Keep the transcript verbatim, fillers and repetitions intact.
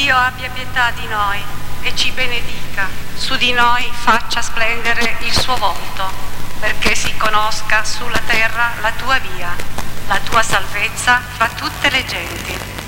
Dio abbia pietà di noi e ci benedica, su di noi faccia splendere il suo volto, perché si conosca sulla terra la tua via, la tua salvezza fra tutte le genti.